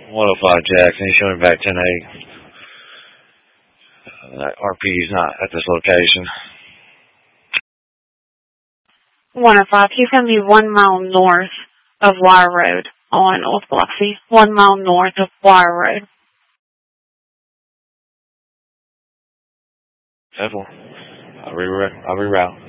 105 Jackson. He's showing back 10-8. That RP is not at this location. 105. He's going to be 1 mile north of Wire Road on Old Biloxi. 1 mile north of Wire Road. Careful. I'll reroute.